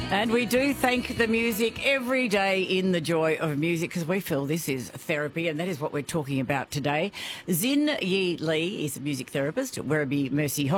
And we do thank the music every day in the joy of music because we feel this is therapy, and that is what we're talking about today. Zin Yi Lee is a music therapist at Werribee Mercy Hospital.